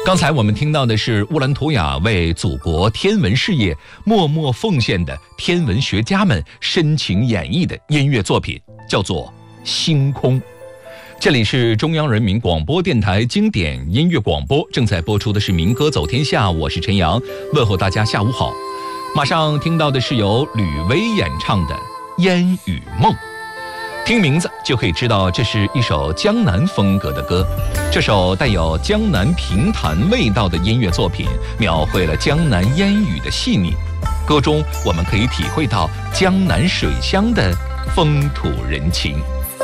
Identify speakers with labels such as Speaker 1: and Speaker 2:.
Speaker 1: 刚才我们听到的是乌兰图雅为祖国天文事业默默奉献的天文学家们深情演绎的音乐作品，叫做《星空》。这里是中央人民广播电台经典音乐广播，正在播出的是民歌走天下，我是陈阳，问候大家下午好。马上听到的是由吕薇演唱的《烟与梦》，听名字就可以知道这是一首江南风格的歌。这首带有江南评弹味道的音乐作品，描绘了江南烟雨的细腻。歌中我们可以体会到江南水乡的风土人情。